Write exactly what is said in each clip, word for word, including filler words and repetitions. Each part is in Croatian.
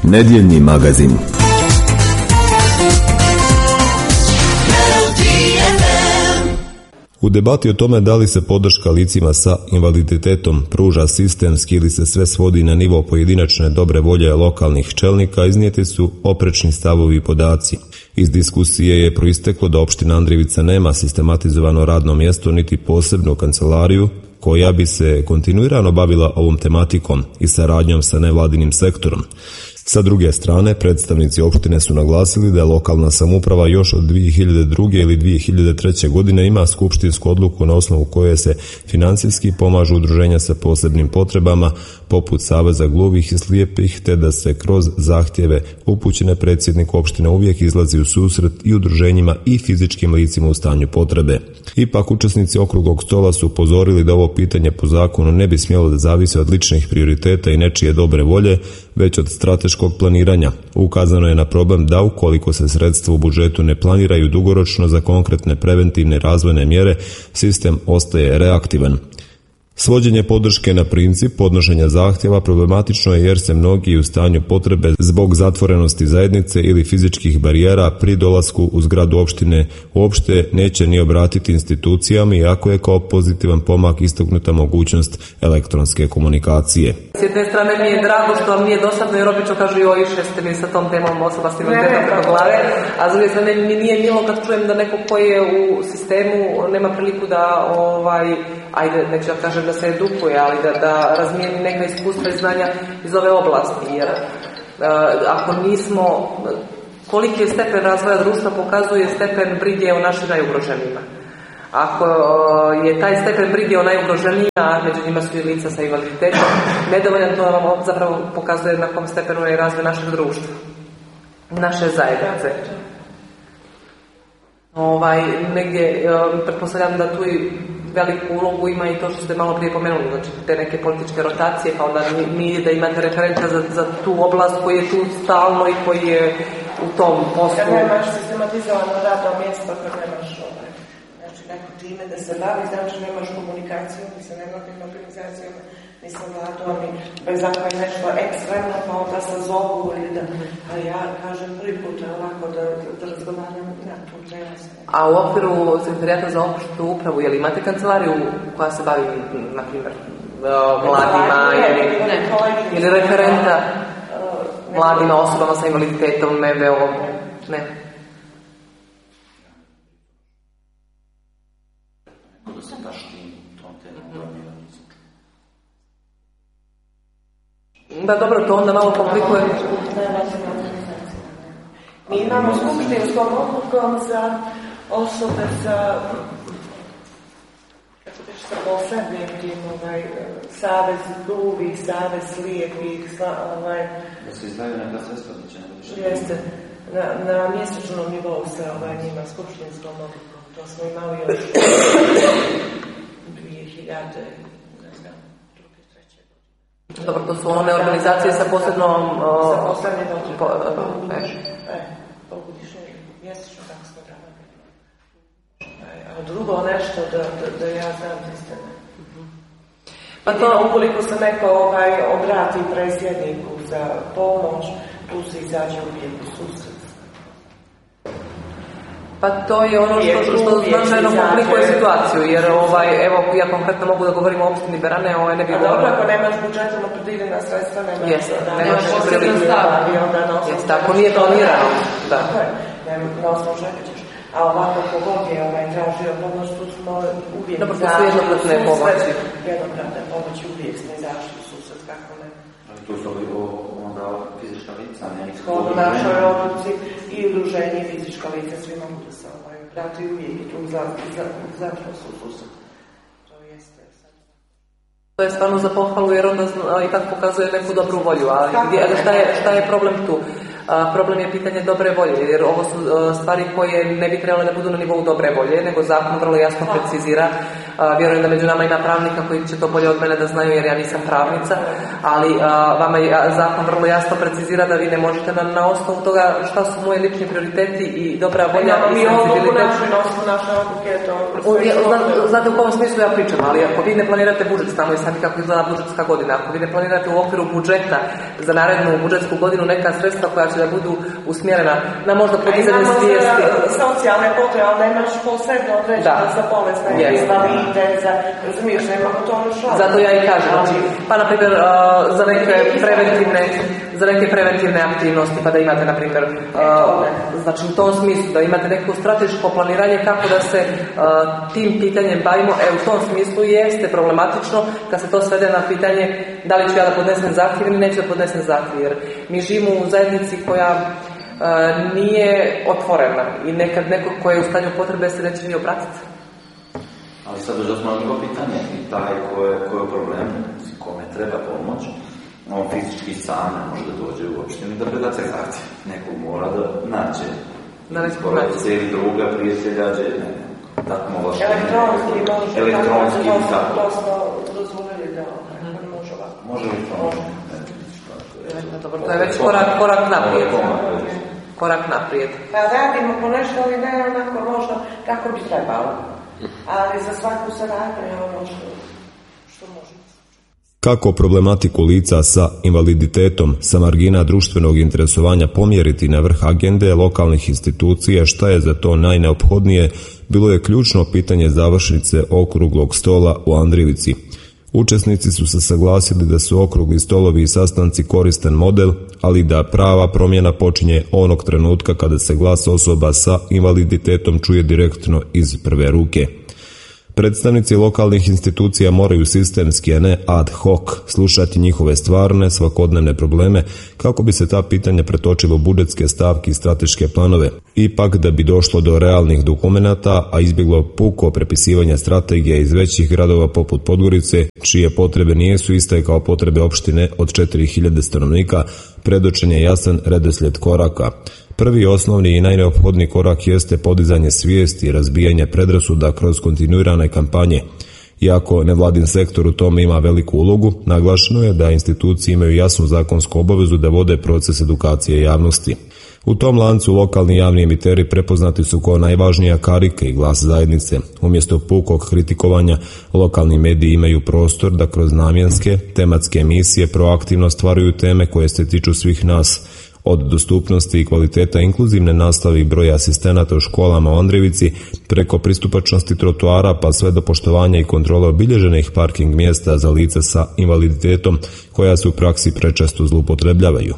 Nedjeljni magazin. U debati o tome da li se podrška licima sa invaliditetom pruža sistemski ili se sve svodi na nivo pojedinačne dobre volje lokalnih čelnika, iznijeti su oprečni stavovi i podaci. Iz diskusije je proisteklo da opština Andrijevica nema sistematizovano radno mjesto niti posebnu kancelariju koja bi se kontinuirano bavila ovom tematikom i saradnjom sa nevladinim sektorom. Sa druge strane, predstavnici opštine su naglasili da je lokalna samouprava još od dvije hiljade druge ili dvije hiljade treće godine ima skupštinsku odluku na osnovu koje se financijski pomažu udruženja sa posebnim potrebama, poput Saveza gluvih i slijepih, te da se kroz zahtjeve upućene predsjedniku opštine uvijek izlazi u susret i udruženjima i fizičkim licima u stanju potrebe. Ipak, učesnici okruglog stola su upozorili da ovo pitanje po zakonu ne bi smjelo da zavisi od ličnih prioriteta i nečije dobre volje, već od strateškog planiranja. Ukazano je na problem da ukoliko se sredstva u budžetu ne planiraju dugoročno za konkretne preventivne razvojne mjere, sistem ostaje reaktivan. Svođenje podrške na princip podnošenja zahtjeva problematično je jer se mnogi u stanju potrebe zbog zatvorenosti zajednice ili fizičkih barijera pri dolasku u zgradu opštine uopšte neće ni obratiti institucijama, iako je kao pozitivan pomak istaknuta mogućnost elektronske komunikacije. S jedne strane mi je drago što vam nije dosadno jer obično kažu joj više ste mi sa tom temom osoba s invaliditetom preko glave, a s druge strane mi nije milo kad čujem da neko koji je u sistemu nema priliku da ovaj, ajde, neću da kažem da se edukuje, ali da, da razmijeni neka iskustva i znanja iz ove oblasti, jer uh, ako nismo, koliki je stepen razvoja društva pokazuje stepen brige o našim najugroženijima. Ako uh, je taj stepen brige o najugroženijima, a među njima su i lica sa invaliditetom, nedovoljan, to vam zapravo pokazuje na kom stepenu je razvoj našeg društva, naše zajednice. Ovaj, negdje, uh, pretpostavljam da tu i veliku ulogu ima i to što ste malo prije pomenuli, znači te neke političke rotacije, pa onda mi da imate referenta za, za tu oblast koji je tu stalno i koji je u tom poslu. Kad nemaš sistematizovano radno mjesto, kad nemaš ovaj, znači neko time da se bavi, znači nemaš komunikaciju, ni sa nevladnim organizacijama, ni sa vladom, ni bez ako je nešto ekstremno, pa onda se zovu ili da, a ja kažem prvi put ovako da, da, da razgovaram na tu temu. A u okviru Sekretarijata za opštu upravu, je li imate kancelariju koja se bavi, na primjer, mladima ili, ili referenta mladima, osobama sa invaliditetom, M V O? Ne. Da, dobro, to onda malo komplikuje. Mi imamo skupštinskom odlukom za osobe sa, kako ćeš sa posebnim tim, ovaj, savez gluvih, savez slijepih, ovaj... Da se izdaju neka sredstva, da će ne Jeste, na, na mjesečnom nivou sa ovaj, njima skupštinskom odlukom. To smo imali još dvije hiljade, ne znam, druge, treće godine. Dobro, to su one organizacije sa posebnom... O, sa posebnim odlukom. Po, e, e, polugodišnje, mjesečno, tako smo dali. A drugo nešto da, da, da ja znam istine. Pa to, ukoliko se neko ovaj, obrati predsjedniku za pomoć, tu se izađe uvijek u susret. Pa to je ono što, što, što značajno komplikuje situaciju, jer ovaj, evo, ja konkretno mogu da govorim o opštini Berane, ovaj ne bi bilo... A dobro, ako nemaš budžetom opredeljena sredstva, nemaš... Jeste, nemaš opredeljena sredstva. Jeste, ako nije planirano. Da. Na osnovu čega ćeš. A ovako kogod je ovaj, tražio pomoć, tu smo uvijek... Dobro, to su jednokratne pomoći. Jednokratne pomoći, uvijek smo izašli u susret, kako ne. Ali tu su onda fizička lica, ne? U našoj odluci i udruženje i fizička lica, svi mogu da se ovaj, prati uvijek i tu zapravo su susret. To jeste sad. To je stvarno za pohvalu, jer onda i tako pokazuje neku dobru volju, ali gdje, šta, je, šta je problem tu? A, problem je pitanje dobre volje, jer ovo su a, stvari koje ne bi trebale da budu na nivou dobre volje, nego zakon vrlo jasno precizira. A, vjerujem da među nama ima pravnika koji će to bolje od mene da znaju, jer ja nisam pravnica, ali a, vama je zakon vrlo jasno precizira da vi ne možete na, na osnovu toga šta su moji lični prioriteti i dobra volja i senzibilitet. Znate u kom smislu ja pričam, ali ako vi ne planirate budžet, znamo i sami kako izgleda budžetska godina, ako vi ne planirate u okviru budžeta za narednu budžetsku godinu neka sredstva koja će da budu usmjerena na možda podizanje svijesti. Socijalne potrebe, ali nemaš posebno određeno za bolesne, invalide, za, razumiješ, nemamo to ono šla. Zato ja i kažem, znači, pa na primjer za neke preventivne, za neke preventivne aktivnosti, pa da imate na primjer, znači u tom smislu da imate neko strateško planiranje kako da se tim pitanjem bavimo, e u tom smislu jeste problematično kad se to svede na pitanje da li ću ja da podnesem zahtjev ili neću da podnesem zahtjev, jer mi živimo u zajednici koja uh, nije otvorena i nekad neko ko je u stanju potrebe se neće ni obratiti. Ali sad dođe smo na drugo pitanje i taj ko je, ko je u problemu, kome treba pomoć, on fizički sam ne može da dođe u opštinu i da preda taj zahtjev. Neko mora da nađe porodice ili druga, prijatelja, ne, tako mola što elektronski, može, elektronski i tako. To smo dozvolili da može ovako. Može li to? Dobro, to je već korak, korak naprijed. Korak naprijed. Pa radimo po nešto, ali ne onako možda kako bi trebalo. Ali za svaku saradnju je ono što, što možemo. Kako problematiku lica sa invaliditetom sa margina društvenog interesovanja pomjeriti na vrh agende lokalnih institucija, šta je za to najneophodnije, bilo je ključno pitanje završnice okruglog stola u Andrivici. Učesnici su se saglasili da su okrugli stolovi i sastanci koristan model, ali da prava promjena počinje onog trenutka kada se glas osoba sa invaliditetom čuje direktno iz prve ruke. Predstavnici lokalnih institucija moraju sistemski, a ne ad hoc, slušati njihove stvarne, svakodnevne probleme kako bi se ta pitanja pretočilo u budžetske stavke i strateške planove. Ipak, da bi došlo do realnih dokumenata, a izbjeglo puko prepisivanje strategija iz većih gradova poput Podgorice, čije potrebe nijesu iste kao potrebe opštine od četiri hiljade stanovnika, predočen je jasan redoslijed koraka. Prvi, osnovni i najneophodniji korak jeste podizanje svijesti i razbijanje predrasuda kroz kontinuirane kampanje. Iako nevladin sektor u tome ima veliku ulogu, naglašeno je da institucije imaju jasnu zakonsku obavezu da vode proces edukacije javnosti. U tom lancu lokalni javni emiteri prepoznati su kao najvažnija karika i glas zajednice. Umjesto pukog kritikovanja, lokalni mediji imaju prostor da kroz namjenske, tematske emisije proaktivno stvaraju teme koje se tiču svih nas, od dostupnosti i kvaliteta inkluzivne nastave i broja asistenata u školama u Andrivici, preko pristupačnosti trotoara pa sve do poštovanja i kontrole obilježenih parking mjesta za lica sa invaliditetom koja se u praksi prečesto zloupotrebljavaju.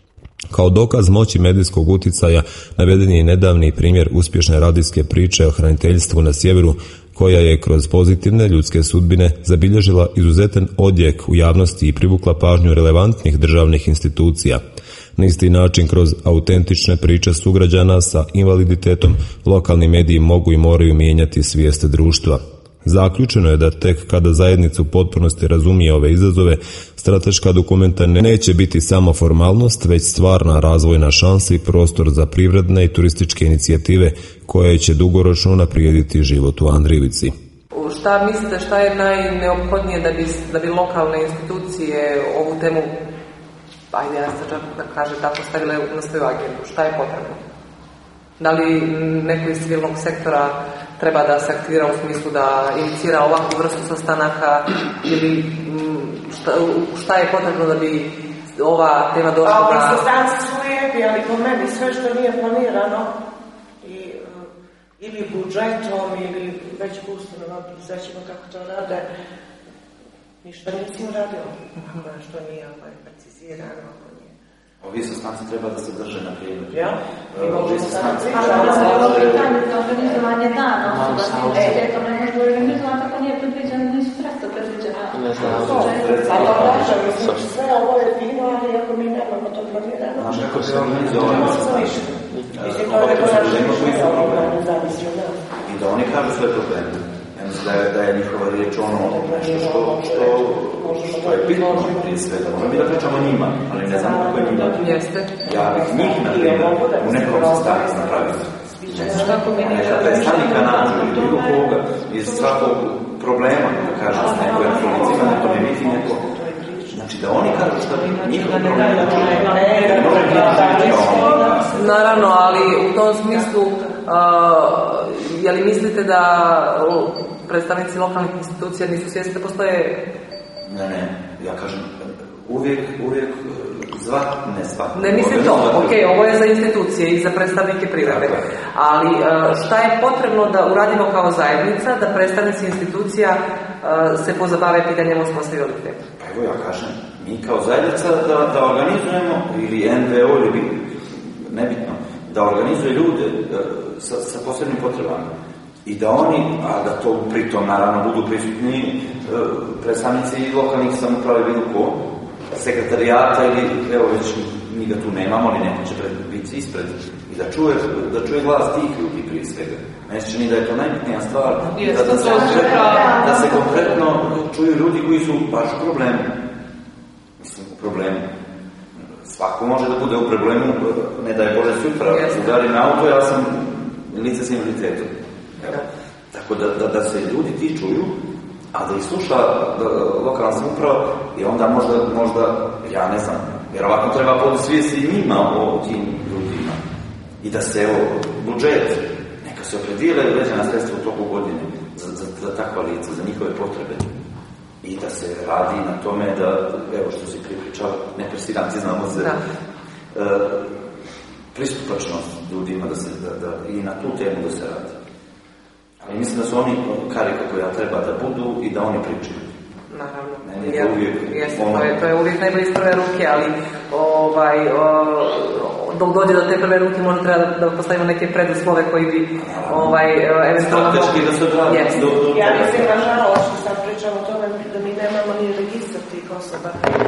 Kao dokaz moći medijskog uticaja naveden je nedavni primjer uspješne radijske priče o hraniteljstvu na sjeveru, koja je kroz pozitivne ljudske sudbine zabilježila izuzetan odjek u javnosti i privukla pažnju relevantnih državnih institucija. Na isti način, kroz autentične priče sugrađana sa invaliditetom, lokalni mediji mogu i moraju mijenjati svijest društva. Zaključeno je da tek kada zajednica u potpunosti razumije ove izazove, strateška dokumenta neće biti samo formalnost, već stvarna razvojna šansa i prostor za privredne i turističke inicijative koje će dugoročno unaprijediti život u Andrivici. Šta mislite, šta je najneophodnije da bi, da bi lokalne institucije ovu temu, ajde ja se čak da kaže tako, stavile na svoju agendu? Šta je potrebno? Da li neko iz civilnog sektora treba da se aktivira u smislu da inicira ovakvu vrstu sastanaka ili šta, šta je potrebno da bi ova tema došla da... A ovi sastanci su lijepi, ali po meni sve što nije planirano i, ili budžetom ili već pustimo, znaćemo kako to rade, ništa nisam radio, što nije precizirano. Ovi sastanci treba da se drže na primjer. Ja? Ovi sastanci treba da se drže na primjer. Ali organizovanje dana osoba s invaliditetom ne može organizovati ako nije predviđeno, nisu sredstva predviđena. Ne znam. Ali to kaže, mislim, sve ovo je fino, ali ako mi nemamo to planirano, znaš kako se organizovati? Mislim, to je konačno organizaciju. I da oni kažu sve probleme. Da je, da je njihova riječ ono nešto što, što što je bitno prije svega. Možemo mi da pričamo o njima, ali ne znamo kako je njima. Ja bih njih, na primjer, u nekom sastavu napravio. Neka predstavnika nađu ili bilo koga iz svakog problema, da kažem, s nekoj aktualicima, neko ne vidi neko. Znači da oni kažu šta bi njihov problem učiniti. Naravno, ali u tom smislu, je li mislite da predstavnici lokalnih institucija nisu svjesni da postoje? Ne, ne, ja kažem, uvijek, uvijek zvat, ne zvat. Ne mislim to, ok, ovo je za institucije i za predstavnike privrede, ali šta je potrebno da uradimo kao zajednica, da predstavnici institucija se pozabave pitanjem osoba s invaliditetom? Pa evo ja kažem, mi kao zajednica da, da organizujemo, ili en ve o, ili nebitno, da organizuje ljude sa, sa posebnim potrebama. I da oni, a da to pritom naravno budu prisutni predstavnici lokalnih samouprave bilo ko, sekretarijata ili, evo već mi ga tu nemamo, ali neko će biti ispred i da čuje, da čuje glas tih ljudi prije svega. Meni se čini da je to najbitnija stvar, da, da, se, da se konkretno čuju ljudi koji su baš u problemu. Mislim, u problemu. Svako može da bude u problemu, ne da je Bože sutra, udari na auto, ja sam lice s invaliditetom. Tako da, da, da se ljudi ti čuju, a da ih sluša da, lokalna samouprava i onda možda, možda, ja ne znam, vjerovatno treba podići svijest i njima o tim ljudima. I da se, evo, budžet, neka se opredijele određena sredstva u toku godine za, za, za takva lica, za njihove potrebe. I da se radi na tome da, evo što si pripričala, ne presiranci znamo se, da. E, pristupačnost ljudima da se, da, da, i na tu temu da se radi. Ali mislim da su oni karika koja treba da budu i da oni pričaju. Naravno. Meni je to uvijek... Jeste, ono... to, je, to je uvijek najbolje iz prve ruke, ali ovaj, o, dok dođe do te prve ruke možda treba da, da postavimo neke preduslove koji bi ovaj, eventualno... Strateški da se odradi. Yes. Do, do, ja mislim, nažalost, što sad pričamo o tome da mi nemamo ni registar tih osoba.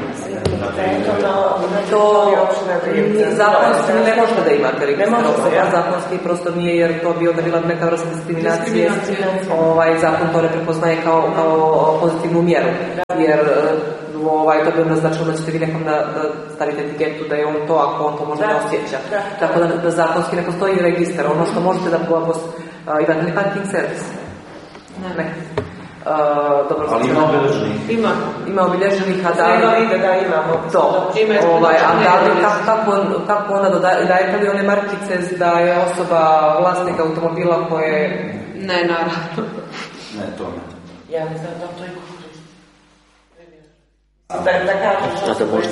To zakonski ne možete da imate registar osoba, zakonski prosto nije, jer to bi onda bila neka vrsta diskriminacije. Ovaj, zakon to ne prepoznaje kao, kao pozitivnu mjeru, jer ovaj, to bi onda značilo da ćete vi nekom da, da stavite etiketu da je on to, ako on to možda ne osjeća. Tako da, da zakonski ne postoji registar. Ono što možete da pos, uh, imate li parking servis? Ne. ne. Uh, dobro, ali ima obilježenih. Ima, ima obilježenih, a da li ide da imamo to, ovaj, a da li kako, kako onda dajete li one markice da je osoba vlasnik automobila koje... Ne, naravno. Ne, to ne. Ja ne znam da to je korist. Da, da kažem što se